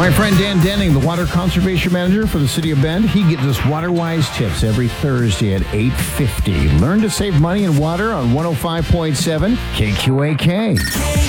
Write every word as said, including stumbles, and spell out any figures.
My friend Dan Denning, the Water Conservation Manager for the City of Bend, he gives us WaterWise tips every Thursday at eight fifty. Learn to save money in water on one oh five point seven K Q A K.